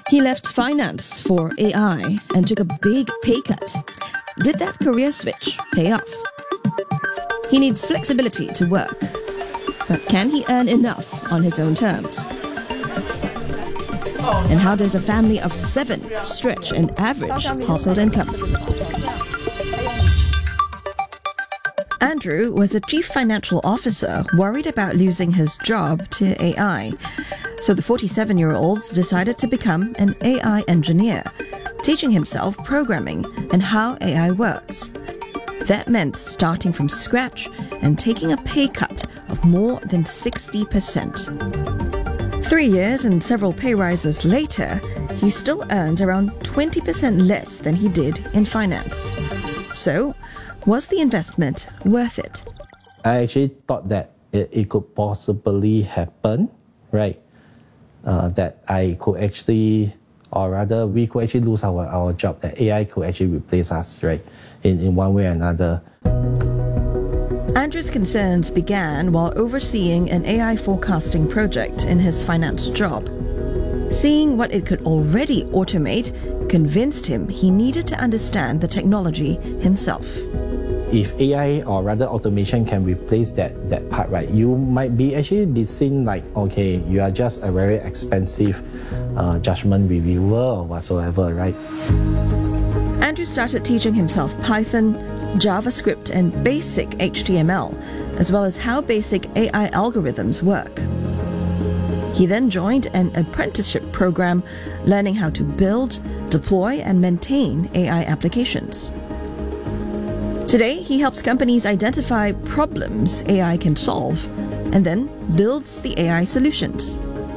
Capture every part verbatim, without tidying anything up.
He left finance for A I and took a big pay cut. Did that career switch pay off? He needs flexibility to work, but can he earn enough on his own terms? And how does a family of seven stretch an average household income? Andrew was a chief financial officer worried about losing his job to A I. So the forty-seven-year-old decided to become an A I engineer, teaching himself programming and how A I works. That meant starting from scratch and taking a pay cut of more than sixty percent. Three years and several pay rises later, he still earns around twenty percent less than he did in finance. So, was the investment worth it? I actually thought that it, it could possibly happen, right? Uh, that I could actually, or rather we could actually lose our, our job, that A I could actually replace us, right? In, in one way or another. Andrew's concerns began while overseeing an A I forecasting project in his finance job. Seeing what it could already automate convinced him he needed to understand the technology himself. If A I or rather automation can replace that, that part, right, you might be actually be seen like, okay, you are just a very expensive uh, judgment reviewer or whatsoever, right? Andrew started teaching himself Python, JavaScript and basic H T M L, as well as how basic A I algorithms work. He then joined an apprenticeship program, learning how to build, deploy and maintain A I applications. Today, he helps companies identify problems A I can solve and then builds the A I solutions.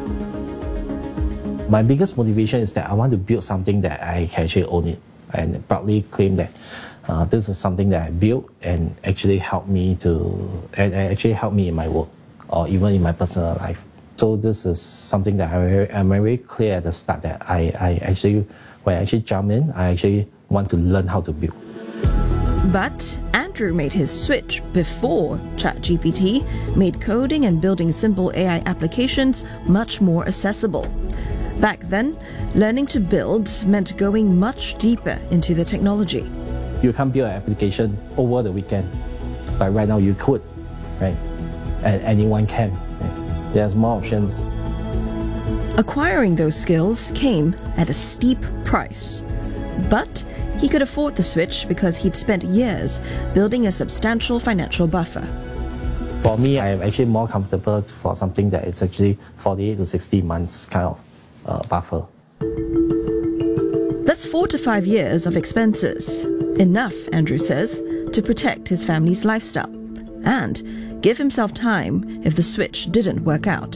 My biggest motivation is that I want to build something that I can actually own it and proudly claim that uh, this is something that I built and actually helped me to, and actually helped me in my work or even in my personal life. So this is something that I'm very, I'm very clear at the start that I, I actually, when I actually jump in, I actually want to learn how to build. But Andrew made his switch before ChatGPT made coding and building simple A I applications much more accessible. Back then, learning to build meant going much deeper into the technology. You can't build an application over the weekend, but right now you could, right? And anyone can. Right? There's more options. Acquiring those skills came at a steep price. But he could afford the switch because he'd spent years building a substantial financial buffer. For me, I am actually more comfortable for something that it's actually forty-eight to sixty months kind of uh, buffer. That's four to five years of expenses. Enough, Andrew says, to protect his family's lifestyle and give himself time if the switch didn't work out.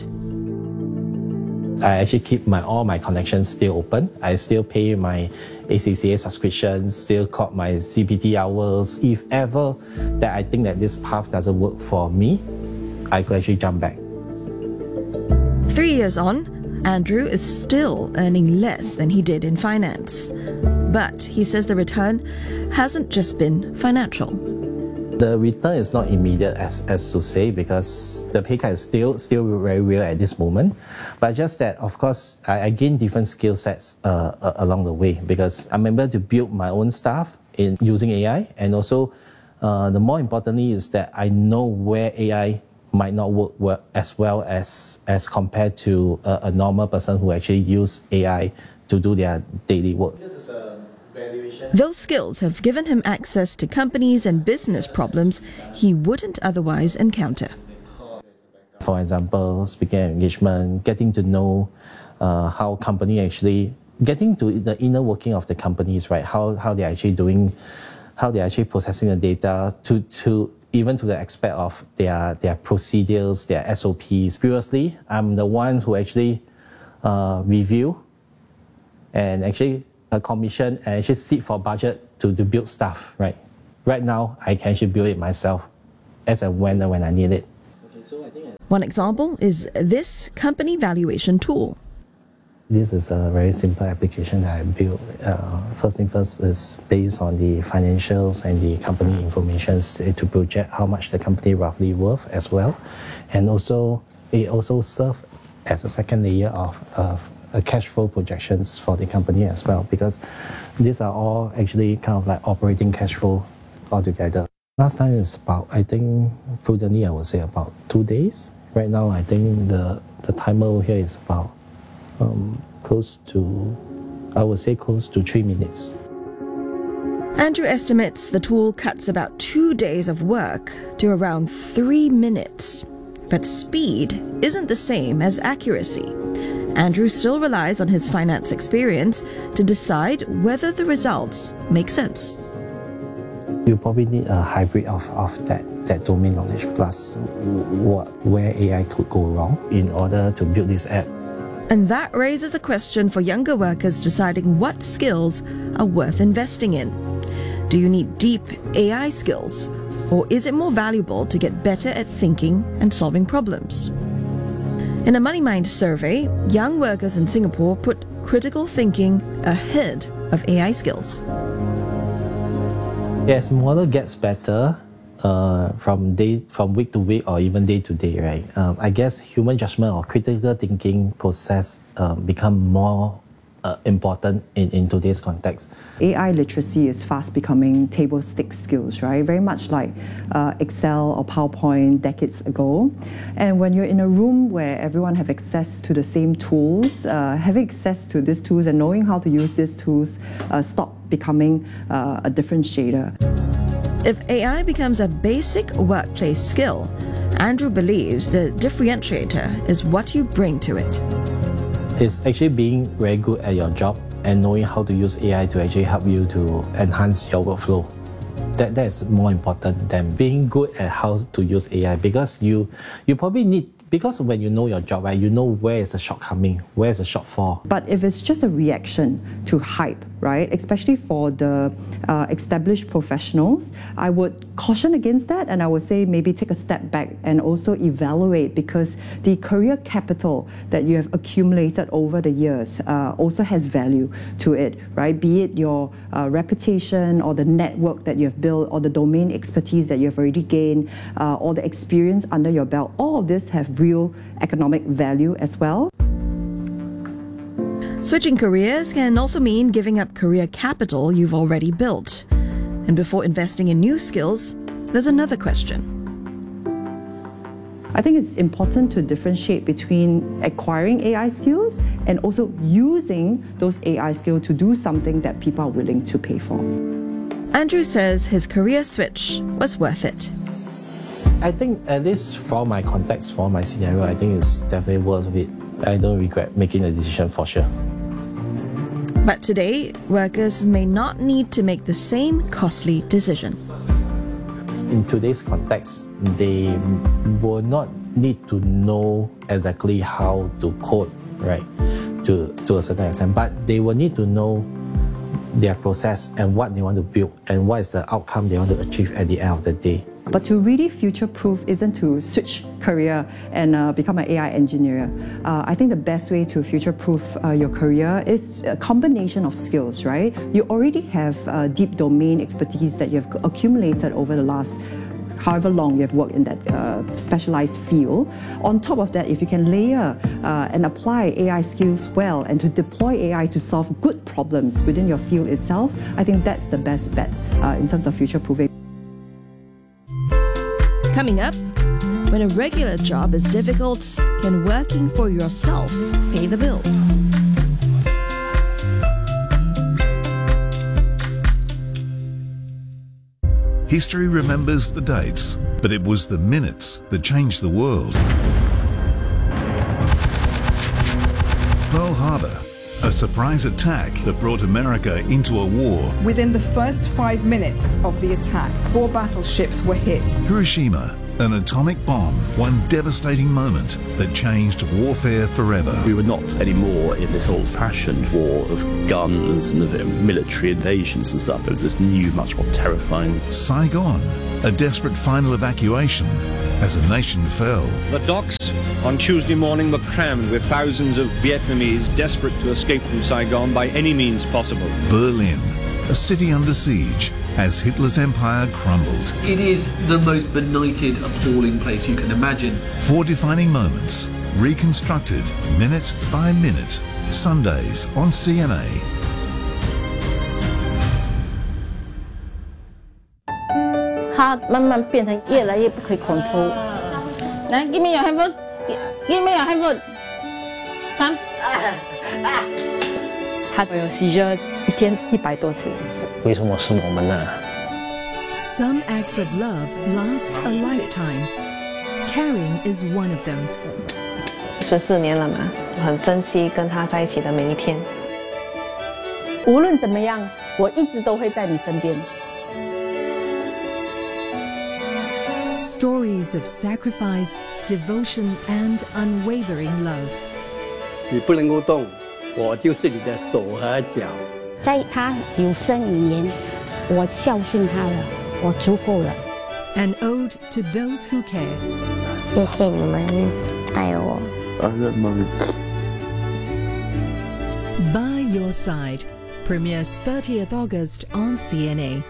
I actually keep my all my connections still open. I still pay my A C C A subscriptions, still clock my C P T hours. If ever that I think that this path doesn't work for me, I could actually jump back. Three years on, Andrew is still earning less than he did in finance. But he says the return hasn't just been financial. The return is not immediate, as, as to say, because the pay cut is still still very real at this moment. But just that, of course, I, I gain different skill sets uh, uh, along the way, because I'm able to build my own stuff in using A I, and also uh, the more importantly is that I know where A I might not work well, as well as as compared to a, a normal person who actually use A I to do their daily work. Those skills have given him access to companies and business problems he wouldn't otherwise encounter. For example, speaking engagement, getting to know uh, how company actually, getting to the inner working of the companies, right? How how they're actually doing, how they're actually processing the data, to to even to the aspect of their their procedures, their S O Ps. Previously, I'm the one who actually uh, review and actually a commission and actually seek for budget to, to build stuff, right? Right now, I can actually build it myself as and when when I need it. Okay, so I think I... One example is this company valuation tool. This is a very simple application that I built. Uh, first thing first is based on the financials and the company information to project how much the company roughly worth as well. And also, it also serves as a second layer of, of uh, cash flow projections for the company as well, because these are all actually kind of like operating cash flow altogether. Last time is about, I think, prudently I would say about two days. Right now, I think the, the timer over here is about um, close to, I would say close to three minutes. Andrew estimates the tool cuts about two days of work to around three minutes. But speed isn't the same as accuracy. Andrew still relies on his finance experience to decide whether the results make sense. You probably need a hybrid of, of that, that domain knowledge plus what, where A I could go wrong in order to build this app. And that raises a question for younger workers deciding what skills are worth investing in. Do you need deep A I skills, or is it more valuable to get better at thinking and solving problems? In a MoneyMind survey, young workers in Singapore put critical thinking ahead of A I skills. As model gets better uh, from day, from week to week or even day to day, right? Um, I guess human judgment or critical thinking process um, become more uh, important in, in today's context. A I literacy is fast becoming table stakes skills, right? Very much like uh, Excel or PowerPoint decades ago. And when you're in a room where everyone have access to the same tools, uh, having access to these tools and knowing how to use these tools uh, stop becoming uh, a differentiator. If A I becomes a basic workplace skill, Andrew believes the differentiator is what you bring to it. It's actually being very good at your job and knowing how to use A I to actually help you to enhance your workflow. That, that is more important than being good at how to use A I, because you, you probably need, because when you know your job, right, you know where is the shortcoming, where is the shortfall. But if it's just a reaction to hype, right, especially for the uh, established professionals, I would caution against that, and I would say maybe take a step back and also evaluate, because the career capital that you have accumulated over the years uh, also has value to it, right? Be it your uh, reputation or the network that you have built or the domain expertise that you have already gained uh, or the experience under your belt. All of this have real economic value as well. Switching careers can also mean giving up career capital you've already built. And before investing in new skills, there's another question. I think it's important to differentiate between acquiring A I skills and also using those A I skills to do something that people are willing to pay for. Andrew says his career switch was worth it. I think, at least for my context, for my scenario, I think it's definitely worth it. I don't regret making the decision for sure. But today, workers may not need to make the same costly decision. In today's context, they will not need to know exactly how to code, right, to, to a certain extent, but they will need to know their process and what they want to build and what is the outcome they want to achieve at the end of the day. But to really future-proof isn't to switch career and uh, become an A I engineer. Uh, I think the best way to future-proof uh, your career is a combination of skills, right? You already have uh, deep domain expertise that you have accumulated over the last however long you have worked in that uh, specialized field. On top of that, if you can layer uh, and apply A I skills well and to deploy A I to solve good problems within your field itself, I think that's the best bet uh, in terms of future-proofing. Coming up, when a regular job is difficult, can working for yourself pay the bills? History remembers the dates, but it was the minutes that changed the world. Pearl Harbor, a surprise attack that brought America into a war. Within the first five minutes of the attack, four battleships were hit. Hiroshima, an atomic bomb, one devastating moment that changed warfare forever. We were not anymore in this old-fashioned war of guns and of military invasions and stuff. It was this new, much more terrifying. Saigon, a desperate final evacuation as a nation fell. The docks on Tuesday morning were crammed with thousands of Vietnamese desperate to escape from Saigon by any means possible. Berlin, a city under siege as Hitler's empire crumbled. It is the most benighted, appalling place you can imagine. Four defining moments, reconstructed minute by minute. Sundays on C N A. 它慢慢变成越来越不可以 control。来 ，give me your handphone， give me your handphone。看， 他有 seizure 一天一百多次。 为什么是我们呢？ Some acts of love last a lifetime. Caring is one of them. 十四年了嘛，很珍惜跟他在一起的每一天。 无论怎么样，我一直都会在你身边。 Stories of sacrifice, devotion, and unwavering love. 你不能够动，我就是你的手和脚。 在他有生以年，我孝顺他了，我足够了。 An ode to those who care. 谢谢你们爱我。 By Your Side premieres thirtieth August on C N A.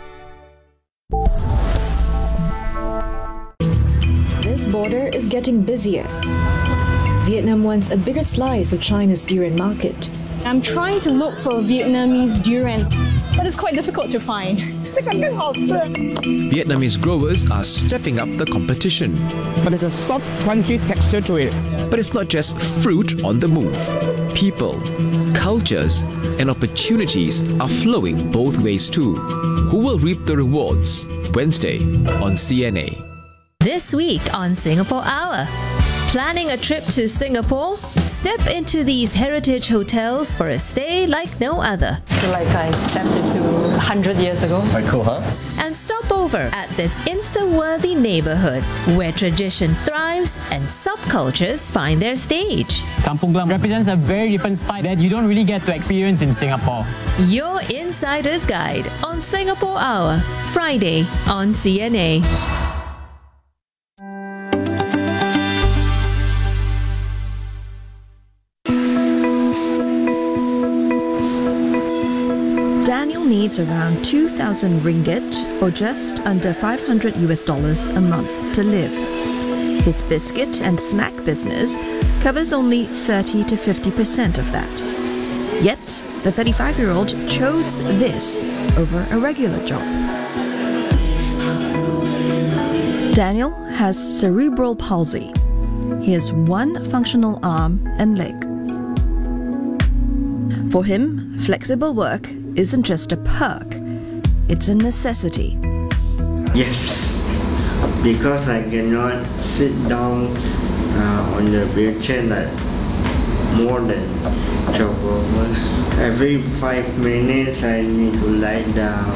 This border is getting busier. Vietnam wants a bigger slice of China's durian market. I'm trying to look for Vietnamese durian, but it's quite difficult to find. Vietnamese growers are stepping up the competition. But it's a soft, crunchy texture to it. But it's not just fruit on the move. People, cultures, and opportunities are flowing both ways too. Who will reap the rewards? Wednesday on C N A. This week on Singapore Hour. Planning a trip to Singapore? Step into these heritage hotels for a stay like no other. I feel like I stepped into one hundred years ago. Quite cool, huh? And stop over at this Insta-worthy neighborhood where tradition thrives and subcultures find their stage. Kampung Glam represents a very different side that you don't really get to experience in Singapore. Your Insider's Guide on Singapore Hour, Friday on C N A. Needs around two thousand ringgit or just under five hundred U S dollars a month to live. His biscuit and snack business covers only thirty to fifty percent of that. Yet, the thirty-five-year-old chose this over a regular job. Daniel has cerebral palsy. He has one functional arm and leg. For him, flexible work isn't just a perk, it's a necessity. Yes, because I cannot sit down uh, on the wheelchair like more than twelve hours. Every five minutes I need to lie down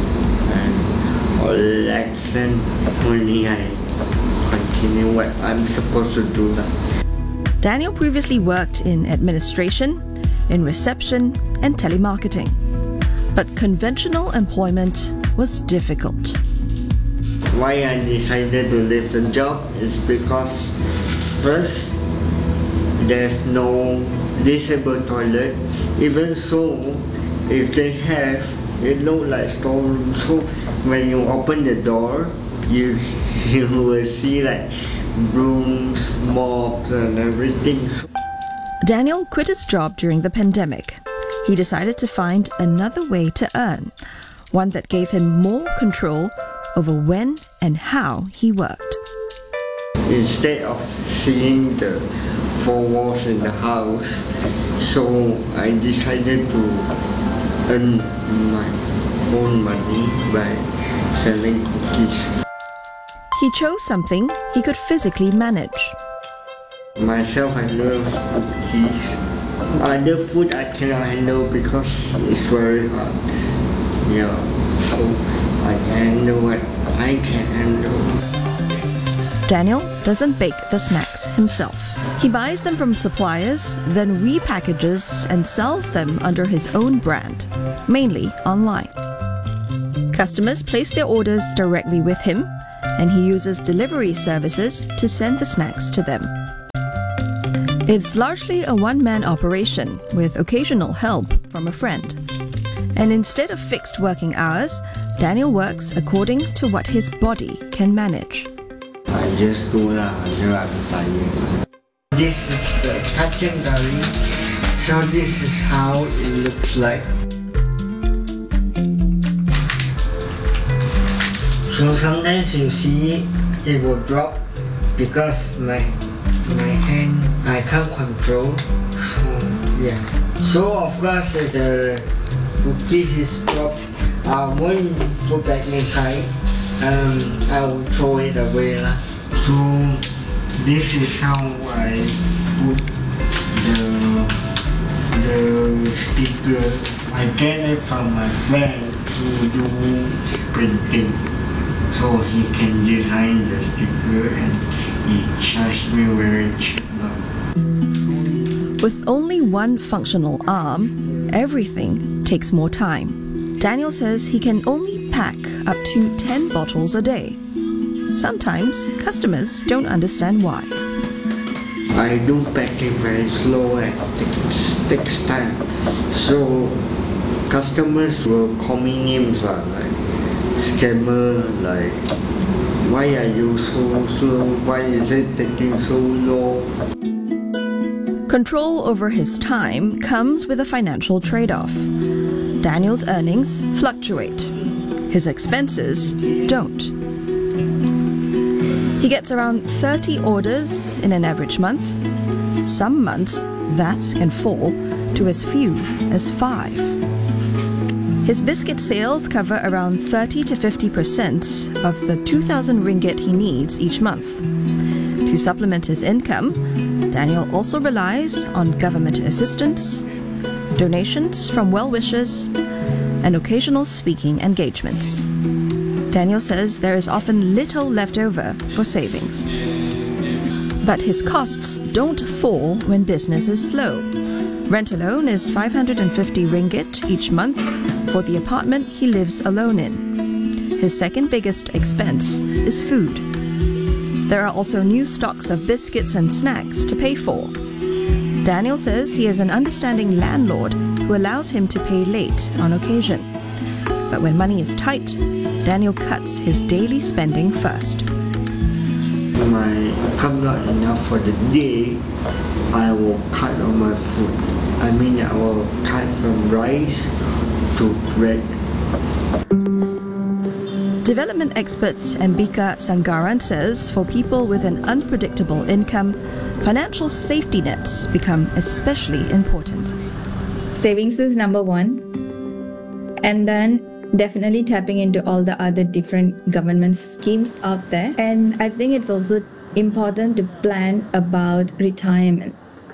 and relax, then only I continue what I'm supposed to do. Daniel previously worked in administration, in reception and telemarketing. But conventional employment was difficult. Why I decided to leave the job is because first, there's no disabled toilet. Even so, if they have, it looks like storeroom. So when you open the door, you you will see like brooms, mops and everything. Daniel quit his job during the pandemic. He decided to find another way to earn, one that gave him more control over when and how he worked. Instead of seeing the four walls in the house, so I decided to earn my own money by selling cookies. He chose something he could physically manage. Myself, I love cookies. Other food I cannot handle because it's very hard. Yeah, so I can handle what I can handle. Daniel doesn't bake the snacks himself. He buys them from suppliers, then repackages and sells them under his own brand, mainly online. Customers place their orders directly with him, and he uses delivery services to send the snacks to them. It's largely a one-man operation with occasional help from a friend. And instead of fixed working hours, Daniel works according to what his body can manage. I just do that until I'm tired. this is the kacang curry. So this is how it looks like. So sometimes you see it will drop because my my hand I can't control. So yeah. So of course if the cookies is dropped, I won't put back inside. Um, I will throw it away lah. So this is how I put the the sticker. I get it from my friend who do printing. So he can design the sticker and he charged me very cheap. With only one functional arm, everything takes more time. Daniel says he can only pack up to ten bottles a day. Sometimes customers don't understand why. I do packing very slow and it takes time. So customers will call me names uh, like scammer, like why are you so slow? Why is it taking so long? Control over his time comes with a financial trade-off. Daniel's earnings fluctuate. His expenses don't. He gets around thirty orders in an average month. Some months that can fall to as few as five. His biscuit sales cover around thirty to fifty percent of the two thousand ringgit he needs each month. To supplement his income, Daniel also relies on government assistance, donations from well-wishers, and occasional speaking engagements. Daniel says there is often little left over for savings. But his costs don't fall when business is slow. Rent alone is five hundred fifty ringgit each month for the apartment he lives alone in. His second biggest expense is food. There are also new stocks of biscuits and snacks to pay for. Daniel says he is an understanding landlord who allows him to pay late on occasion. But when money is tight, Daniel cuts his daily spending first. When my income not enough for the day, I will cut on my food. I mean, I will cut from rice to bread. Development experts Ambika Sanggaran says for people with an unpredictable income, financial safety nets become especially important. Savings is number one, and then definitely tapping into all the other different government schemes out there. And I think it's also important to plan about retirement.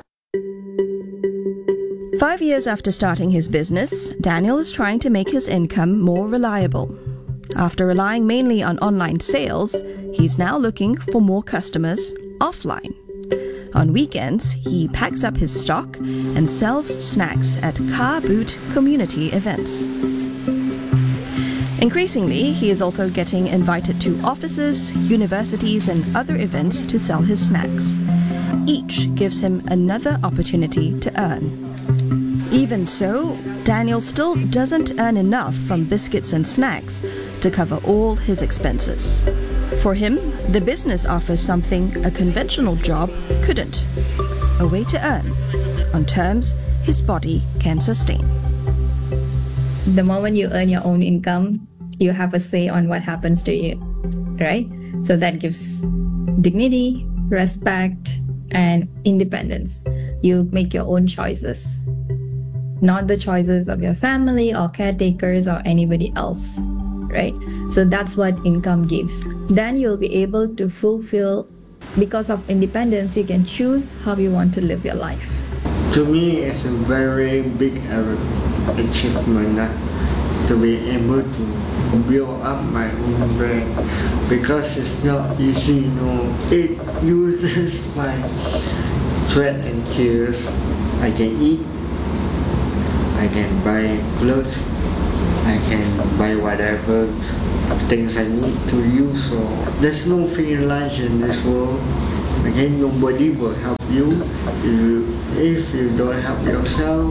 Five years after starting his business, Daniel is trying to make his income more reliable. After relying mainly on online sales, he's now looking for more customers offline. On weekends, he packs up his stock and sells snacks at car boot community events. Increasingly, he is also getting invited to offices, universities, and other events to sell his snacks. Each gives him another opportunity to earn. Even so, Daniel still doesn't earn enough from biscuits and snacks to cover all his expenses. For him, the business offers something a conventional job couldn't: a way to earn on terms his body can sustain. The moment you earn your own income, you have a say on what happens to you, right? So that gives dignity, respect, and independence. You make your own choices, not the choices of your family or caretakers or anybody else, right? So that's what income gives. Then you'll be able to fulfill, because of independence, you can choose how you want to live your life. To me, it's a very big achievement uh, to be able to build up my own brand, because it's not easy, you know. It uses my sweat and tears. I can eat, I can buy clothes, I can buy whatever things I need to use. So there's no free lunch in this world. Again, nobody will help you if you, if you don't help yourself.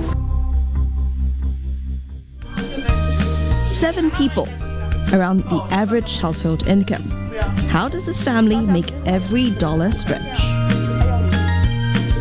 Seven people, around the average household income. How does this family make every dollar stretch?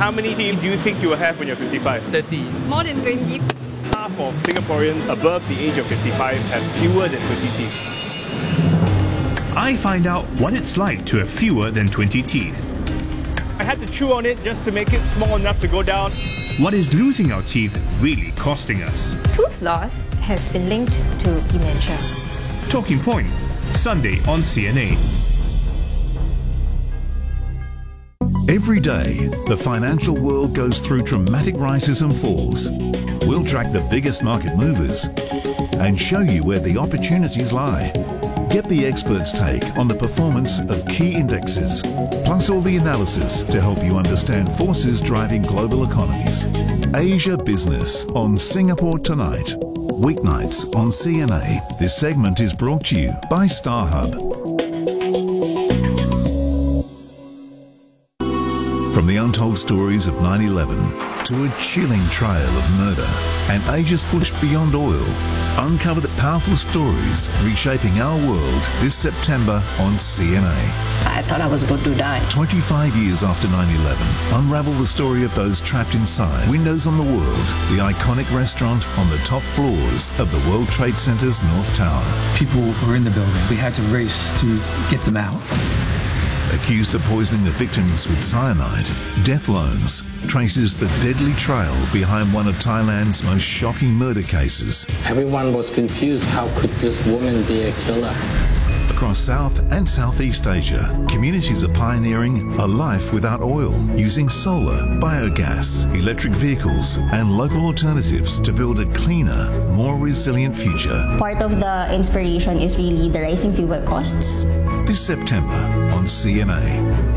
How many teeth do you think you will have when you're fifty-five? thirty. More than twenty. Half of Singaporeans above the age of fifty-five have fewer than twenty teeth. I find out what it's like to have fewer than twenty teeth. I had to chew on it just to make it small enough to go down. What is losing our teeth really costing us? Tooth loss has been linked to dementia. Talking Point, Sunday on C N A. Every day, the financial world goes through dramatic rises and falls. We'll track the biggest market movers and show you where the opportunities lie. Get the experts' take on the performance of key indexes, plus all the analysis to help you understand forces driving global economies. Asia Business on Singapore Tonight. Weeknights on C N A. This segment is brought to you by StarHub. From the untold stories of nine eleven to a chilling trail of murder and Asia's push beyond oil, uncover the powerful stories reshaping our world this September on C N A. I thought I was going to die. twenty-five years after nine eleven, unravel the story of those trapped inside Windows on the World, the iconic restaurant on the top floors of the World Trade Center's North Tower. People were in the building. We had to race to get them out. Accused of poisoning the victims with cyanide, Death Loans traces the deadly trail behind one of Thailand's most shocking murder cases. Everyone was confused. How could this woman be a killer? Across South and Southeast Asia, communities are pioneering a life without oil, using solar, biogas, electric vehicles, and local alternatives to build a cleaner, more resilient future. Part of the inspiration is really the rising fuel costs. This September on C N A.